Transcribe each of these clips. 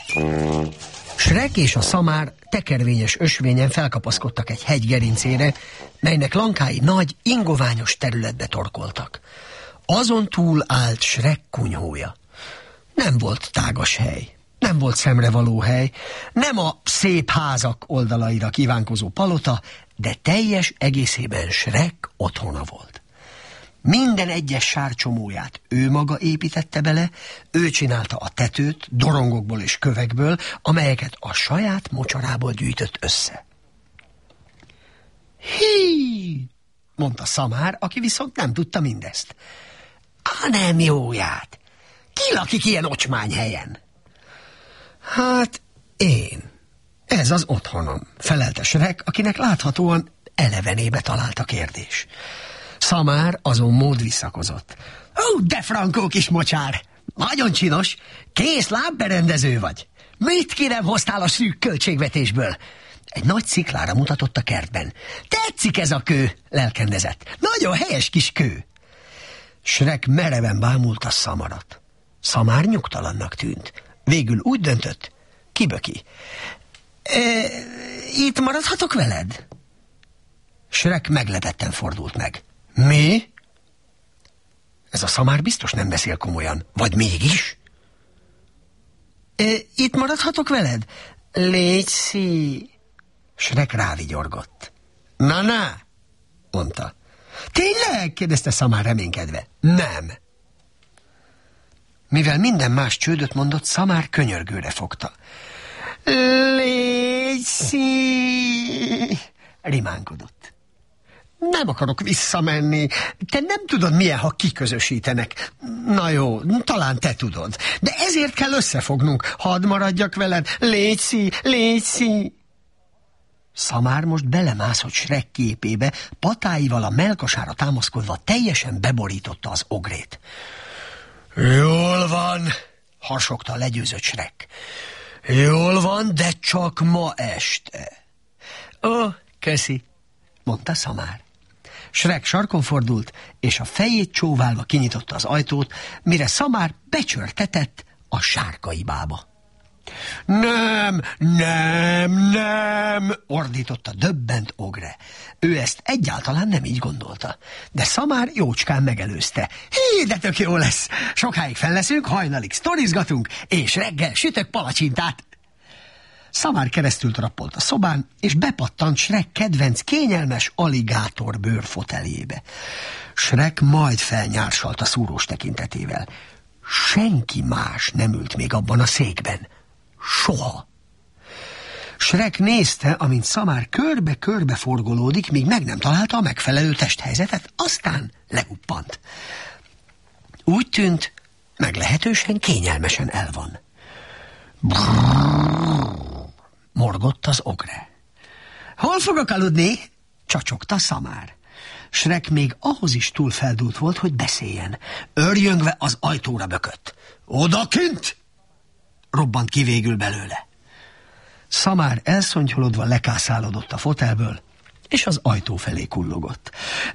Shrek és a szamár tekervényes ösvényen felkapaszkodtak egy hegy gerincére, melynek lankái nagy, ingoványos területbe torkoltak. Azon túl állt Shrek kunyhója. Nem volt tágas hely, nem volt szemrevaló hely, nem a szép házak oldalaira kívánkozó palota, de teljes egészében Shrek otthona volt. Minden egyes sárcsomóját ő maga építette bele, ő csinálta a tetőt dorongokból és kövekből, amelyeket a saját mocsarából gyűjtött össze. Hí! Mondta szamár, aki viszont nem tudta mindezt. Nem jóját! Ki lakik ilyen ocsmány helyen? Hát én. Ez az otthonom, felelte Shrek, akinek láthatóan elevenébe talált a kérdés. Szamár azon mód visszakozott. De frankó kis mocsár! Nagyon csinos, kész lábberendező vagy. Mit ki nem hoztál a szűk költségvetésből? Egy nagy sziklára mutatott a kertben. Tetszik ez a kő, lelkendezett. Nagyon helyes kis kő. Shrek mereven bámulta szamarat. Szamár nyugtalannak tűnt. Végül úgy döntött, kiböki. Itt maradhatok veled? Shrek meglepetten fordult meg. Mi? Ez a szamár biztos nem beszél komolyan. Vagy mégis? Itt maradhatok veled? Légy-szí. Shrek rávigyorgott. Na, mondta. Tényleg? Kérdezte szamár reménykedve. Nem. Mivel minden más csődöt mondott, szamár könyörgőre fogta. Légy-szí. Rimánkodott. Nem akarok visszamenni. Te nem tudod, milyen, ha kiközösítenek. Na jó, talán te tudod. De ezért kell összefognunk. Hadd maradjak veled. Légy-szí, légy-szí. Szamár most belemászott Shrek képébe, patáival a mellkasára támaszkodva teljesen beborította az ogrét. Jól van, harsogta a legyőzött Shrek. Jól van, de csak ma este. Ó, köszi, mondta szamár. Shrek sarkon fordult, és a fejét csóválva kinyitotta az ajtót, mire szamár becsörtetett a sárkaibába. Nem, ordította döbbent ogre. Ő ezt egyáltalán nem így gondolta. De szamár jócskán megelőzte. Hé, de tök jó lesz. Sokáig fenn leszünk, hajnalig sztorizgatunk, és reggel sütök palacsintát. Szamár keresztül trappolt a szobán, és bepattant Shrek kedvenc kényelmes aligátor bőrfoteljébe. Shrek majd felnyársalt a szúrós tekintetével. Senki más nem ült még abban a székben. Soha. Shrek nézte, amint szamár körbe-körbe forgolódik, míg meg nem találta a megfelelő testhelyzetet, aztán leguppant. Úgy tűnt, meglehetősen kényelmesen el van. Morgott az ogre. Hol fogok aludni? Csacsogta szamár. Shrek még ahhoz is túl feldúlt volt, hogy beszéljen. Örjöngve az ajtóra bökött. Odakint! Robbant ki végül belőle. Szamár elszontyolodva lekászálódott a fotelből, és az ajtó felé kullogott.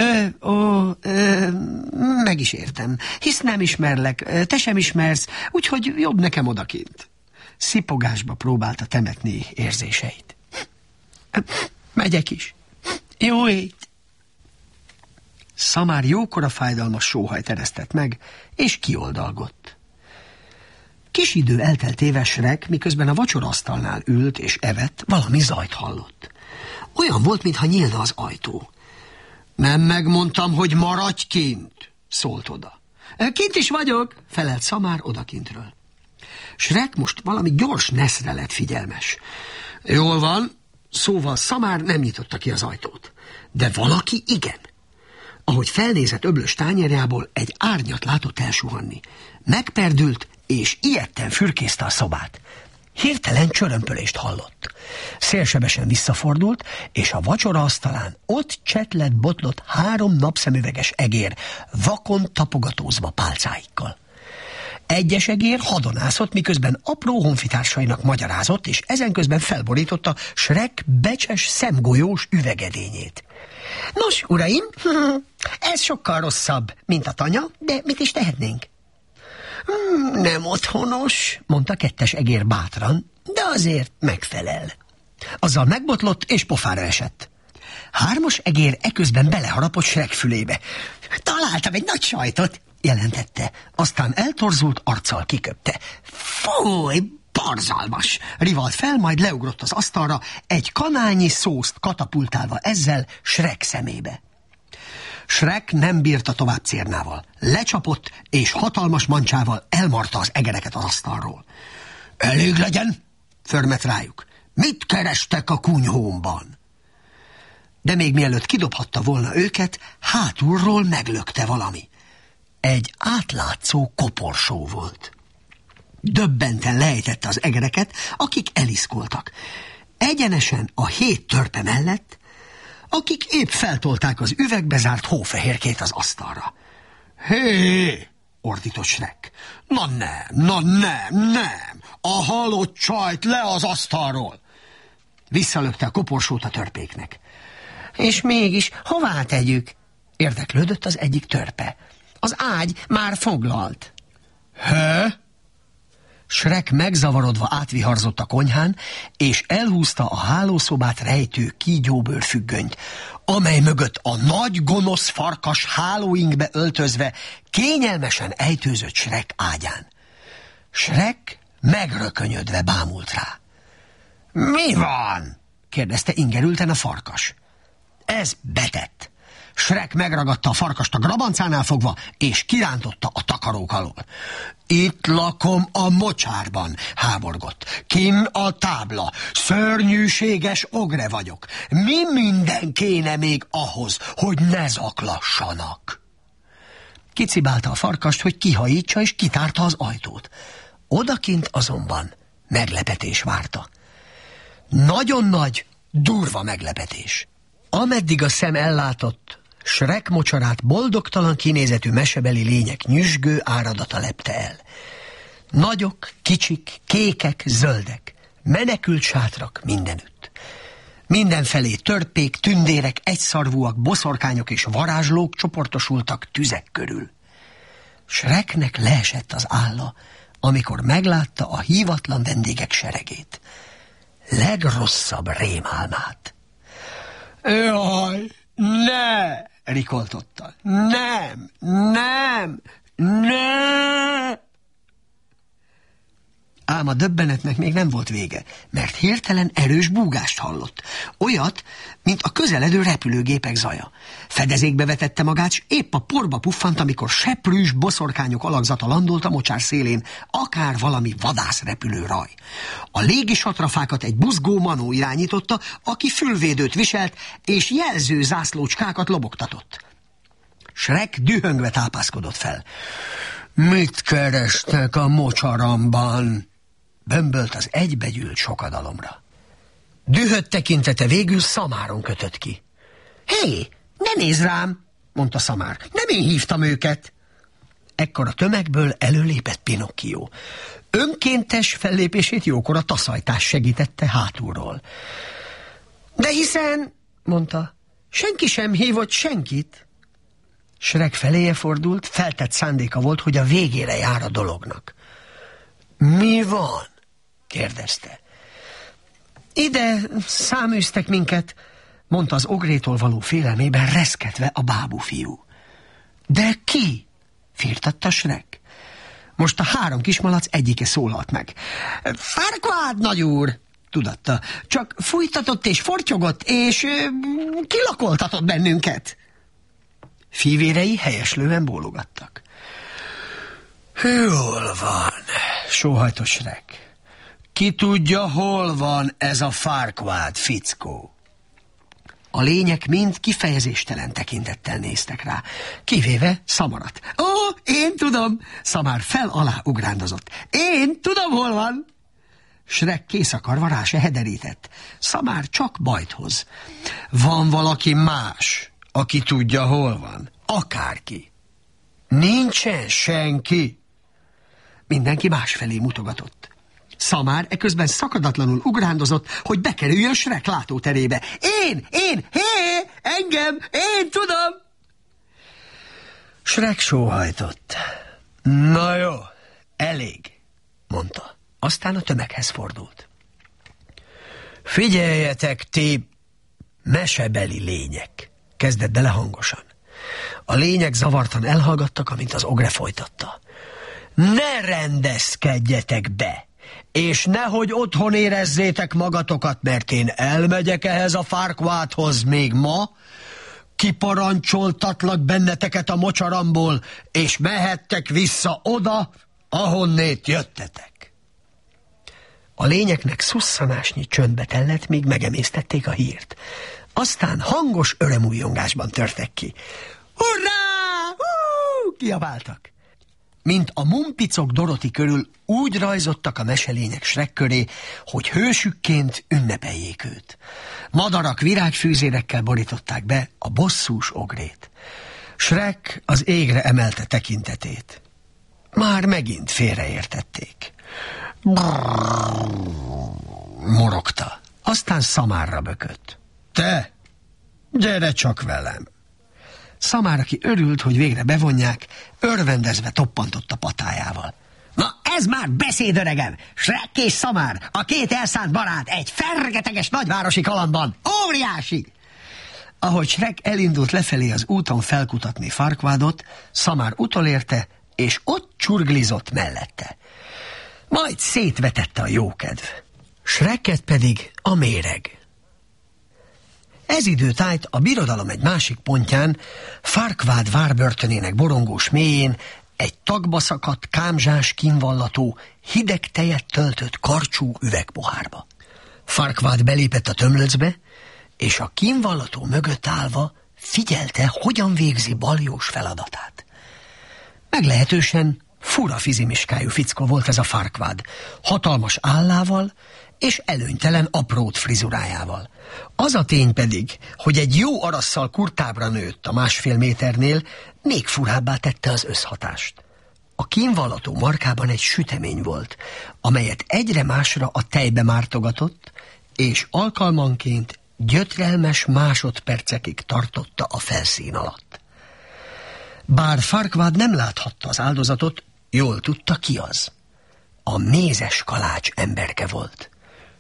Meg is értem, hisz nem ismerlek, te sem ismersz, úgyhogy jobb nekem odakint. Szipogásba próbálta temetni érzéseit. Megyek is. Jó ét! Szamár jókora fájdalmas sóhajt eresztett meg, és kioldalgott. Kis idő elteltével Shrek, miközben a vacsoraasztalnál ült és evett, valami zajt hallott. Olyan volt, mintha nyílna az ajtó. Nem megmondtam, hogy maradj kint, szólt oda. Kint is vagyok, felelt szamár odakintről. Shrek most valami gyors neszre lett figyelmes. Jól van, szóval szamár nem nyitotta ki az ajtót. De valaki igen. Ahogy felnézett öblös tányérjából, egy árnyat látott elsuhanni. Megperdült, és ijedten fürkészte a szobát. Hirtelen csörömpölést hallott. Szélsebesen visszafordult, és a vacsoraasztalán ott csetlett-botlott 3 napszemüveges egér, vakon tapogatózva pálcáikkal. Egyes egér hadonászott, miközben apró honfitársainak magyarázott, és ezenközben felborította Shrek becses szemgolyós üvegedényét. Nos, uraim, ez sokkal rosszabb, mint a tanya, de mit is tehetnénk? Nem otthonos, mondta kettes egér bátran, de azért megfelel. Azzal megbotlott, és pofára esett. Hármas egér eközben beleharapott Shrek fülébe. Találtam egy nagy sajtot, jelentette. Aztán eltorzult arccal kiköpte. Fúj, borzalmas! Rivalt fel, majd leugrott az asztalra, egy kanálnyi szószt katapultálva ezzel Shrek szemébe. Shrek nem bírta tovább cérnával. Lecsapott, és hatalmas mancsával elmarta az egereket az asztalról. Elég legyen, förmet rájuk. Mit kerestek a kunyhómban? De még mielőtt kidobhatta volna őket, hátulról meglökte valami. Egy átlátszó koporsó volt. Döbbenten lejtette az egereket, akik eliszkoltak. Egyenesen a 7 törpe mellett, akik épp feltolták az üvegbe zárt hófehérkét az asztalra. Hé! Ordított Shrek. Na nem! A halott csajt le az asztalról! Visszalökte a koporsót a törpéknek. És mégis hová tegyük? Érdeklődött az egyik törpe. Az ágy már foglalt. He? Shrek megzavarodva átviharzott a konyhán, és elhúzta a hálószobát rejtő kígyóbőr függönyt, amely mögött a nagy gonosz farkas hálóinkbe öltözve kényelmesen ejtőzött Shrek ágyán. Shrek megrökönyödve bámult rá. Mi van? Kérdezte ingerülten a farkas. Ez betett. Shrek megragadta a farkast a grabancánál fogva, és kirántotta a takarók alól. Itt lakom a mocsárban, háborgott. Kinn a tábla. Szörnyűséges ogre vagyok. Mi minden kéne még ahhoz, hogy ne zaklassanak? Kicibálta a farkast, hogy kihajítsa, és kitárta az ajtót. Odakint azonban meglepetés várta. Nagyon nagy, durva meglepetés. Ameddig a szem ellátott, Shrek mocsarát boldogtalan kinézetű mesebeli lények nyüzsgő áradata lepte el. Nagyok, kicsik, kékek, zöldek, menekült sátrak mindenütt. Mindenfelé törpék, tündérek, egyszarvúak, boszorkányok és varázslók csoportosultak tüzek körül. Shreknek leesett az álla, amikor meglátta a hívatlan vendégek seregét. Legrosszabb rémálmát. Jaj, ne! Rikoltotta. Nem! Ám a döbbenetnek még nem volt vége, mert hirtelen erős búgást hallott. Olyat, mint a közeledő repülőgépek zaja. Fedezékbe vetette magát, s épp a porba puffant, amikor seprűs boszorkányok alakzata landolt a mocsár szélén, akár valami vadászrepülő raj. A légi satrafákat egy buzgó manó irányította, aki fülvédőt viselt, és jelző zászlócskákat lobogtatott. Shrek dühöngve tápászkodott fel. Mit kerestek a mocsaramban? Bömbölt az egybegyűlt sokadalomra. Dühött tekintete végül Szamáron kötött ki. Hé, ne nézz rám, mondta Szamár, nem én hívtam őket. Ekkor a tömegből előlépett Pinokkió. Önkéntes fellépését jókor a taszajtás segítette hátulról. De hiszen, mondta, senki sem hívott senkit. Shrek feléje fordult, feltett szándéka volt, hogy a végére jár a dolognak. Mi van? kérdezte. Ide száműztek minket, mondta az ogrétól való félelmében reszketve a bábufiú. De ki? firtatta Shrek. Most a 3 kismalac egyike szólalt meg. Farquaad nagyúr, tudatta, csak fújtatott és fortyogott, és kilakoltatott bennünket. Fivérei helyeslően bólogattak. Jól van, sóhajtott Shrek. Ki tudja, hol van ez a Farquaad fickó? A lények mind kifejezéstelen tekintettel néztek rá, kivéve Szamarat. Ó, én tudom! Szamár fel-alá ugrándozott. Én tudom, hol van! Shrek kész akarva rá se hederített. Szamár csak bajt hoz. Van valaki más, aki tudja, hol van. Akárki. Nincsen senki. Mindenki másfelé mutogatott. Szamár eközben szakadatlanul ugrándozott, hogy bekerüljön Shrek látóterébe. Én, engem, én tudom! Shrek sóhajtott. Na jó, Elég, mondta. Aztán a tömeghez fordult. Figyeljetek, ti mesebeli lények, kezdett bele hangosan. A lények zavartan elhallgattak, amint az ogre folytatta. Ne rendezkedjetek be, és nehogy otthon érezzétek magatokat, mert én elmegyek ehhez a Farquaadhoz még ma, kiparancsoltatlak benneteket a mocsaramból, és mehettek vissza oda, ahonnét jöttetek. A lényeknek szusszanásnyi csöndbe tellett, míg megemésztették a hírt. Aztán hangos örömújjongásban törtek ki. Hurrá! Hú! Kiabáltak. Mint a mumpicok Dorothy körül úgy rajzottak a meselények Shrek köré, hogy hősükként ünnepeljék őt. Madarak virágfűzérekkel borították be a bosszús ogrét. Shrek az égre emelte tekintetét. Már megint félreértették. Morogta. Aztán szamárra bökött. Te, gyere csak velem. Szamár, aki örült, hogy végre bevonják, örvendezve toppantott a patájával. Na, ez már beszéd, öregem! Shrek és Szamár, a két elszánt barát egy fergeteges nagyvárosi kalandban. Óriási! Ahogy Shrek elindult lefelé az úton felkutatni Farquaadot, Szamár utolérte, és ott csurglizott mellette. Majd szétvetette a jókedv. Shreket pedig a méreg. Ez időtájt a birodalom egy másik pontján, Farquaad várbörtönének borongós mélyén egy tagba szakadt, kámzsás kínvallató, hideg tejet töltött karcsú üvegpohárba. Farquaad belépett a tömlöcbe, és a kínvallató mögött állva figyelte, hogyan végzi baljós feladatát. Meglehetősen fura fizimiskájú fickó volt ez a Farquaad, hatalmas állával és előnytelen aprót frizurájával. Az a tény pedig, hogy egy jó arasszal kurtábra nőtt a 1,5 méternél, még furábbá tette az összhatást. A kínvallató markában egy sütemény volt, amelyet egyre másra a tejbe mártogatott, és alkalmanként gyötrelmes másodpercekig tartotta a felszín alatt. Bár Farquaad nem láthatta az áldozatot, jól tudta, ki az. A mézes kalács emberke volt.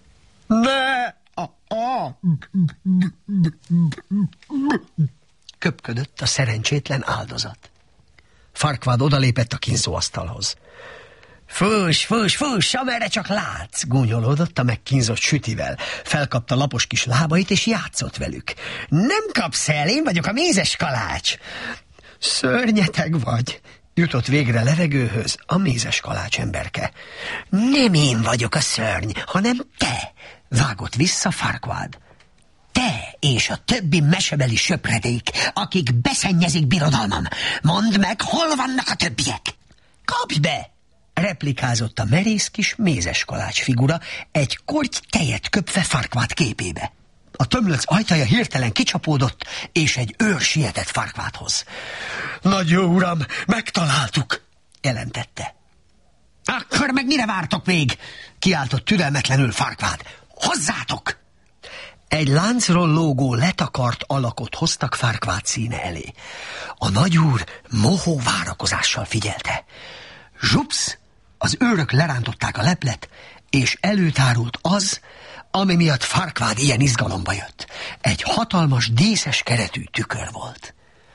Köpködött a szerencsétlen áldozat. Farquaad odalépett a kínzóasztalhoz. Fúss, amerre csak látsz, gúnyolódott a megkínzott sütivel. Felkapta lapos kis lábait, és játszott velük. Nem kapsz el, én vagyok a mézes kalács. Szörnyeteg vagy, jutott végre levegőhöz a mézes kalács emberke. Nem én vagyok a szörny, hanem te, vágott vissza Farquaad. Te és a többi mesebeli söpredék, akik beszennyezik birodalmam. Mondd meg, hol vannak a többiek? Kapj be! Replikázott a merész kis mézes kalács figura, egy korty tejet köpve Farquaad képébe. A tömlöc ajtaja hirtelen kicsapódott, és egy őr sietett Farquaadhoz. Nagy jó uram, megtaláltuk, jelentette. Akkor meg mire vártok még? Kiáltott türelmetlenül Farquaad. Hozzátok! Egy láncról lógó letakart alakot hoztak Farquaad színe elé. A nagyúr mohó várakozással figyelte. Zsupsz! Az őrök lerántották a leplet, és előtárult az, ami miatt Farquaad ilyen izgalomba jött. Egy hatalmas, díszes keretű tükör volt.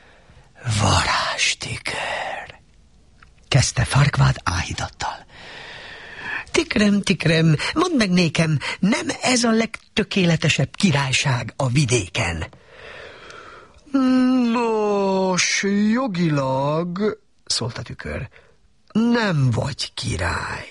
Varázstükör, kezdte Farquaad áhítattal. Tikrem, mondd meg nékem, nem ez a legtökéletesebb királyság a vidéken? Nos, jogilag, szólt a tükör, nem vagy király.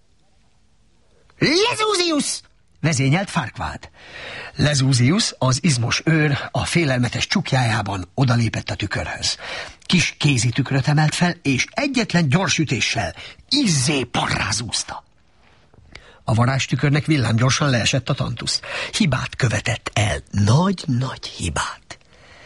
Lezúzius! Vezényelt Farquaad. Lezúzius, az izmos őr, a félelmetes csukjájában odalépett a tükörhöz. Kis kézi tükröt emelt fel, és egyetlen gyors ütéssel izzé parrázúzta. A varázstükörnek villámgyorsan leesett a tantusz. Hibát követett el, nagy hibát.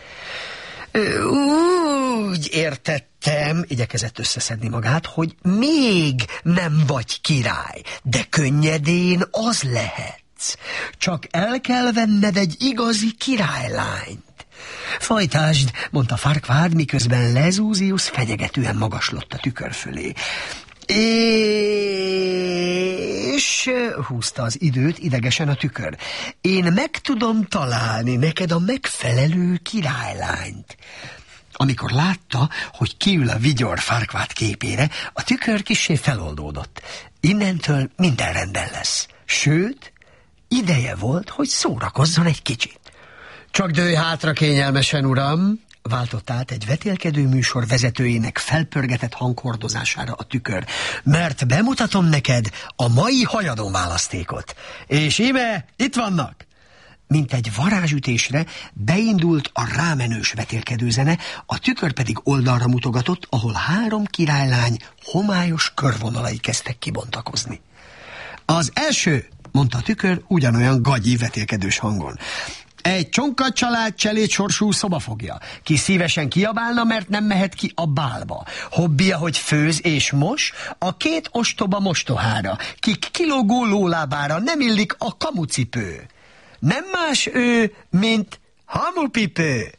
Úgy értettem, igyekezett összeszedni magát, hogy még nem vagy király, de könnyedén az lehetsz. Csak el kell venned egy igazi királylányt. Folytásd, mondta Farquaad, miközben Lezúzius fenyegetően magaslott a tükör fölé. És húzta az időt idegesen a tükör. Én meg tudom találni neked a megfelelő királylányt. Amikor látta, hogy kiül a vigyor Farkvád képére, a tükör kissé feloldódott. Innentől minden rendben lesz. Sőt, ideje volt, hogy szórakozzon egy kicsit. Csak dőj hátra kényelmesen, uram, váltott át egy vetélkedő műsor vezetőjének felpörgetett hanghordozására a tükör, mert bemutatom neked a mai hajadonválasztékot. És íme, itt vannak! Mint egy varázsütésre beindult a rámenős vetélkedőzene, a tükör pedig oldalra mutogatott, ahol 3 királylány homályos körvonalai kezdtek kibontakozni. Az első, mondta a tükör ugyanolyan gagyi vetélkedős hangon. Egy csonka család cselét sorsú szobafogja, ki szívesen kiabálna, mert nem mehet ki a bálba. Hobbija, hogy főz és mos, a 2 ostoba mostohára, kik kilógó lólábára nem illik a kamucipő. Nem más ő, mint hamupipő.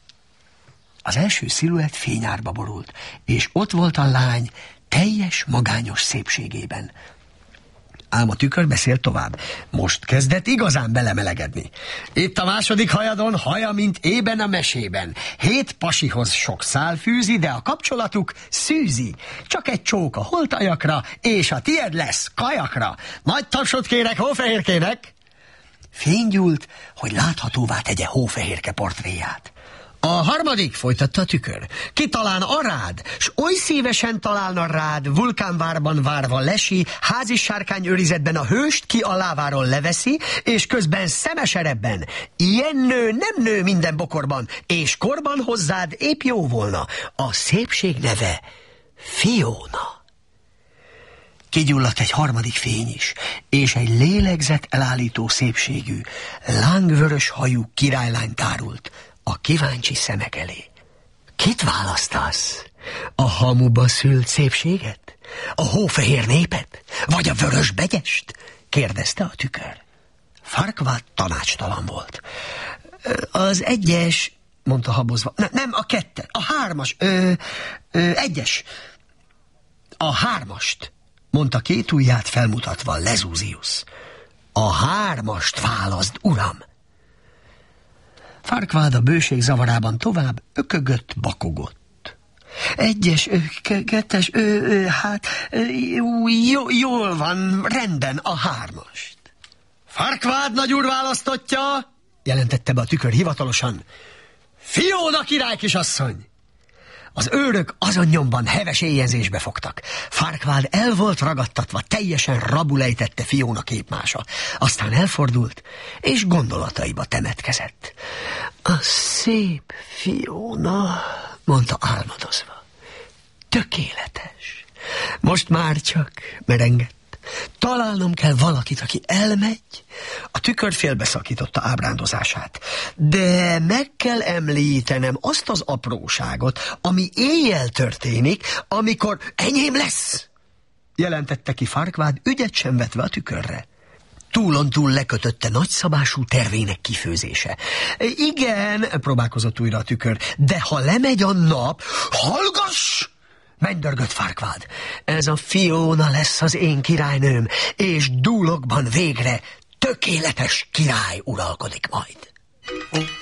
Az első sziluett fényárba borult, és ott volt a lány teljes magányos szépségében. Ám a tükör beszélt tovább. Most kezdett igazán belemelegedni. Itt a második hajadon, haja, mint ében a mesében. 7 pasihoz sok szál fűzi, de a kapcsolatuk szűzi. Csak egy csók a holtajakra, és a tied lesz kajakra. Nagy tapsot kérek Hófehérkének! Fénygyúlt, hogy láthatóvá tegye Hófehérke portréját. A harmadik, folytatta a tükör, ki talán a rád, s oly szívesen találna rád, vulkánvárban várva lesi, házi sárkány őrizetben a hőst ki a láváról leveszi, és közben szemeserebben. Ilyen nő nem nő minden bokorban, és korban hozzád épp jó volna. A szépség neve Fiona. Kigyulladt egy harmadik fény is, és egy lélegzet elállító szépségű, lángvörös hajú királylány tárult a kíváncsi szemek elé. Kit választasz? A hamuba szült szépséget? A hófehér népet? Vagy a vörös begyest? Kérdezte a tükör. Farkvád tanácstalan volt. Az 1-es, mondta habozva. Nem, a 2, a 3-as, 1-es. A 3-ast, mondta 2 ujját felmutatva Lezúzius. A 3-ast válaszd, uram! Farkvád a bőség zavarában tovább ökögött, bakogott. 1-es, 2-es, hát, jól van, rendben, a 3-ast. Farkvád nagyúr választottja, jelentette be a tükör hivatalosan. Fiona király kisasszony! Az őrök azon nyomban heves éjjezésbe fogtak. Farkvád el volt ragadtatva, teljesen rabul ejtette Fiona képmása. Aztán elfordult, és gondolataiba temetkezett. A szép Fiona, mondta álmodozva. Tökéletes. Most már csak merengett. Találnom kell valakit, aki elmegy. A tükör félbeszakította ábrándozását. De meg kell említenem azt az apróságot, ami éjjel történik, amikor enyém lesz, jelentette ki Farkvád, ügyet sem vetve a tükörre. Túlontúl lekötötte nagyszabású tervének kifőzése. Igen, próbálkozott újra a tükör, de ha lemegy a nap, hallgass! Mennydörgött Farkvád. Ez a Fiona lesz az én királynőm, és Dúlokban végre tökéletes király uralkodik majd.